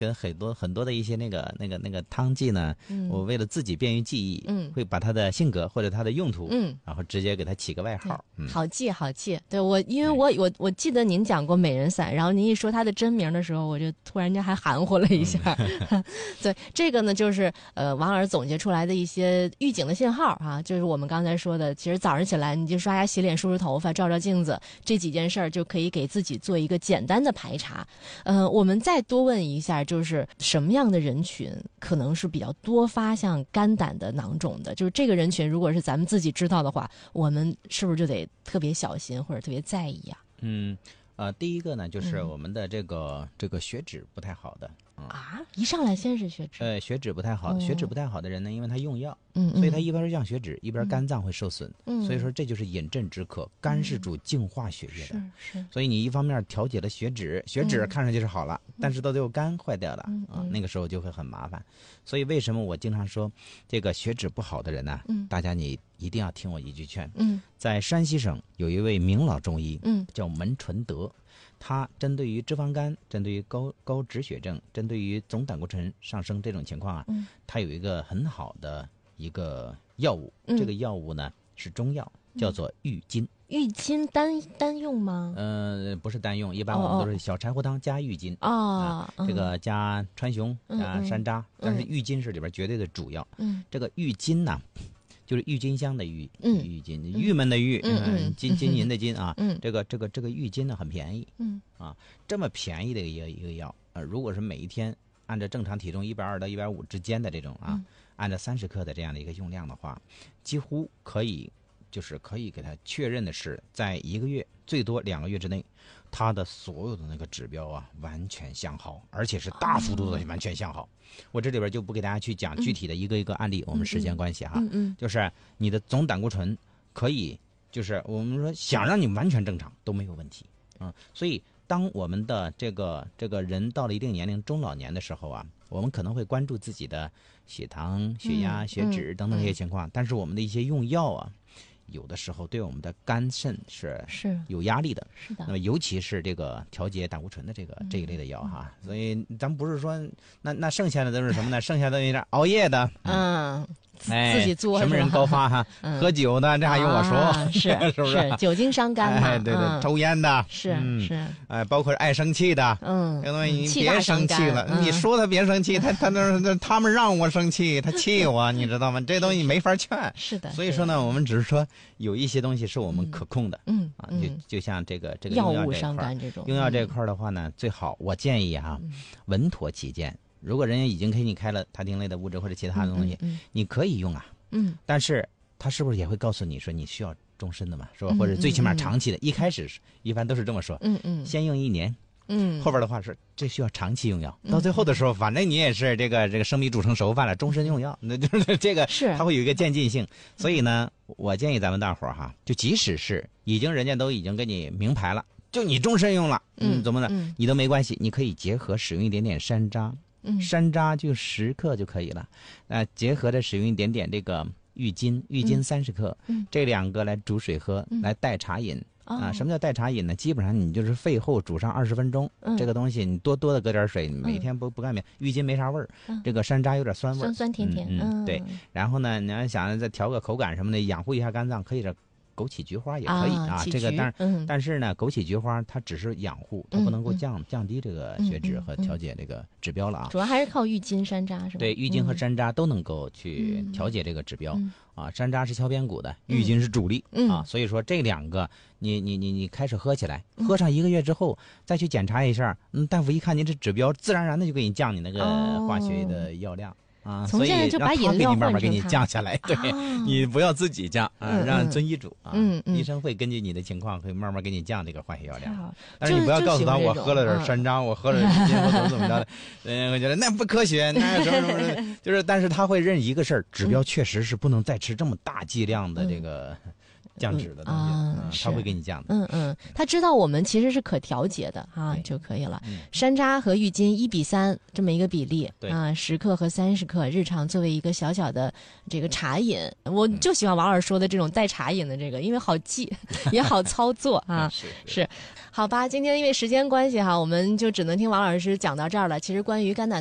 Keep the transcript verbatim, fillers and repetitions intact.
跟很多很多的一些那个那个那个汤剂呢，嗯、我为了自己便于记忆，嗯，会把它的性格或者它的用途，嗯，然后直接给它起个外号， 嗯、好记好记。对我，因为我我我记得您讲过美人散，然后您一说它的真名的时候，我就突然间还含糊了一下。嗯、对，这个呢就是呃王老师总结出来的一些预警的信号啊，就是我们刚才说的，其实早上起来你就刷牙、洗脸、梳梳头发、照照镜子，这几件事儿就可以给自己做一个简单的排查。呃，我们再多问一下。就是什么样的人群可能是比较多发像肝胆的囊肿的？就是这个人群，如果是咱们自己知道的话，我们是不是就得特别小心或者特别在意啊？ 嗯，呃，第一个呢，就是我们的这个、嗯、这个血脂不太好的、 嗯、啊，一上来先是血脂， 呃，血脂不太好，哦、血脂不太好的人呢，因为他用药， 嗯， 所以他一边降血脂，一边肝脏会受损， 嗯， 所以说这就是饮鸩止渴。肝是主净化血液的， 嗯、是是， 所以你一方面调节了血脂，血脂看上去是好了，嗯、但是到最后肝坏掉了、 嗯、 啊，那个时候就会很麻烦。所以为什么我经常说，这个血脂不好的人呢，嗯，大家你一定要听我一句劝， 嗯， 在山西省有一位名老中医， 嗯， 叫门纯德。它针对于脂肪肝、针对于高高脂血症、针对于总胆固醇上升这种情况啊， 嗯、 它有一个很好的一个药物， 嗯、 这个药物呢是中药，叫做郁金。 郁金单单用吗？ 呃，不是单用，一般我们都是小柴胡汤加郁金啊、 呃，这个加川芎、加山楂， 嗯、 但是郁金是里边绝对的主要。 嗯， 这个郁金呢。就是郁金香的郁， 嗯， 郁金，郁闷的郁， 嗯嗯， 金金银的金啊， 嗯， 这个这个这个郁金呢很便宜， 嗯啊，这么便宜的一个一个药，呃，如果是每一天按照正常体重一百二到一百五之间的这种啊， 嗯、 按照三十克的这样的一个用量的话，几乎可以就是可以给它确认的是，在一个月最多两个月之内，它的所有的那个指标啊完全向好，而且是大幅度的完全向好。哦、我这里边就不给大家去讲具体的一个一个案例，嗯、我们时间关系哈， 嗯嗯， 就是你的总胆固醇可以，就是我们说想让你完全正常都没有问题，嗯，所以当我们的这个这个人到了一定年龄中老年的时候啊，我们可能会关注自己的血糖、血压、 嗯、 血脂等等这些情况， 嗯、 但是我们的一些用药啊。有的时候对我们的肝肾是是有压力的， 是的。 那么尤其是这个调节胆固醇的这个、嗯、这一类的药哈，所以咱不是说那那剩下的都是什么呢？剩下的有点熬夜的， 嗯， 哎， 自己做什么人高发哈？ 嗯、 喝酒的这还用我说？ 啊、是是不是？ 是酒精伤肝嘛？ 哎，对对， 嗯、 抽烟的是、 嗯、 是， 哎，包括爱生气的， 嗯， 这个东西你别生气了， 嗯、 你说他别生气，他他那他们让我生气，他气我，你知道吗？这东西没法劝。 是的。 所以说呢，我们只是说有一些东西是我们可控的， 嗯啊，就就像这个这个药物伤肝这种用药这块的话呢，最好我建议哈，稳妥起见。如果人家已经给你开了他汀类的物质或者其他的东西， 嗯嗯、 你可以用啊， 嗯， 但是他是不是也会告诉你说你需要终身的嘛，是吧？或者最起码长期的，一开始一般都是这么说， 嗯嗯， 先用一年。 嗯， 后边的话是这需要长期用药，到最后的时候，反正你也是这个这个生米煮成熟饭了，终身用药，那就是这个是它会有一个渐进性。所以呢，我建议咱们大伙儿哈，就即使是已经人家都已经给你明牌了，就你终身用了，嗯，怎么呢？ 嗯、 你都没关系，你可以结合使用一点点山楂， 嗯， 山楂就十克就可以了，呃，结合着使用一点点这个郁金，郁金三十克， 嗯， 这两个来煮水喝， 嗯、 来代茶饮。啊， 哦、 什么叫代茶饮呢？基本上你就是沸后煮上二十分钟， 嗯、 这个东西你多多的搁点水，每天不、嗯、不干别，郁金没啥味儿， 嗯、 这个山楂有点酸味儿， 酸酸甜甜， 嗯，嗯对。然后呢，你要想再调个口感什么的，养护一下肝脏，可以是枸杞菊花也可以啊。 啊这个但是、 嗯、 但是呢，枸杞菊花它只是养护，它不能够降、嗯、降低这个血脂和调节这个指标了啊。 主要还是靠郁金、山楂是吧？ 对，郁金和山楂都能够去调节这个指标。 嗯啊，山楂是敲边鼓的，郁金是主力、 嗯、 啊，所以说这两个你你你你开始喝起来，喝上一个月之后、嗯、再去检查一下，嗯，大夫一看您这指标，自然而然的就给你降你那个化学的药量。 哦啊， 从现在就把饮料给你慢慢给你降下来，对、 哦、 你不要自己降啊， 嗯、 让遵医嘱啊， 嗯嗯， 医生会根据你的情况会慢慢给你降这个化学药量。但是你不要告诉他我喝了点山楂， 嗯、 我喝了郁金，我怎么怎么着的，嗯，我觉得那不科学，那什么什么的，就是，但是他会认一个事儿，指标确实是不能再吃这么大剂量的这个。 嗯降脂的东西， 嗯嗯是他会给你降的。 嗯嗯，他知道我们其实是可调节的啊对就可以了。 嗯山楂和郁金一比三这么一个比例对啊，十克和三十克，日常作为一个小小的这个茶饮，我就喜欢王老师说的这种带茶饮的这个，因为好记也好操作啊。 是是，好吧，今天因为时间关系哈，我们就只能听王老师讲到这儿了。其实关于肝胆